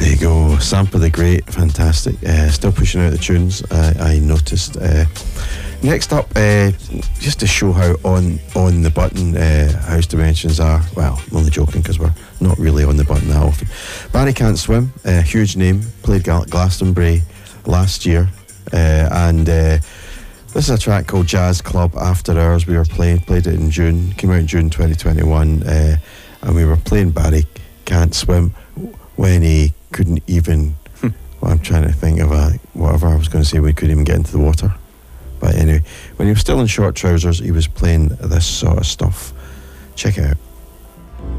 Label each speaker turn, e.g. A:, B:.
A: There you go, Sampa the Great, fantastic. Still pushing out the tunes, I noticed. Next up, just to show how on the button House Dimensions are. Well, I'm only joking because we're not really on the button that often. Barry Can't Swim, huge name, played Glastonbury last year, and this is a track called Jazz Club After Hours. We were played it in June, came out in June 2021, and we were playing Barry Can't Swim when he couldn't even, well, I'm trying to think of whatever I was going to say, we couldn't even get into the water. But anyway, when he was still in short trousers, he was playing this sort of stuff. Check it out.